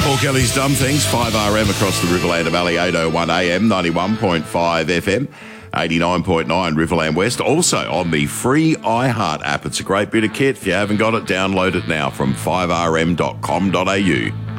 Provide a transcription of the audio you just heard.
Paul Kelly's Dumb Things, 5RM across the Riverland of Valley, 801 AM, 91.5 FM, 89.9 Riverland West. Also on the free iHeart app. It's a great bit of kit. If you haven't got it, download it now from 5rm.com.au.